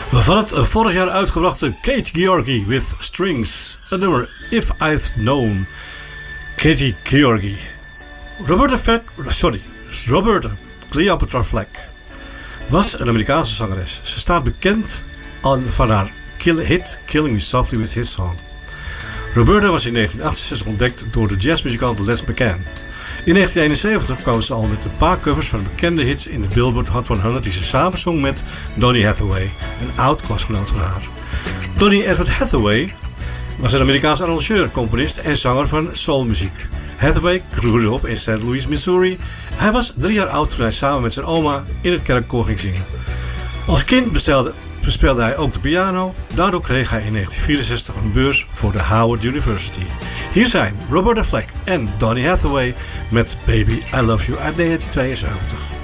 Van het vorig jaar uitgebrachte Kate Georgi with Strings. Het nummer If I'd Known. Katie Georgi. Roberta Cleopatra Flack was een Amerikaanse zangeres. Ze staat bekend van haar hit Killing Me Softly with His Song. Roberta was in 1968 ontdekt door de jazzmuzikant Les McCann. In 1971 kwam ze al met een paar covers van bekende hits in de Billboard Hot 100 die ze samenzong met Donny Hathaway, een oud klasgenoot van haar. Donny Edward Hathaway was een Amerikaans arrangeur, componist en zanger van soulmuziek. Hathaway groeide op in St. Louis, Missouri. Hij was 3 jaar oud toen hij samen met zijn oma in het kerkkoor ging zingen. Als kind bespeelde hij ook de piano. Daardoor kreeg hij in 1964 een beurs voor de Howard University. Hier zijn Roberta Flack en Donny Hathaway met Baby I Love You uit 1972.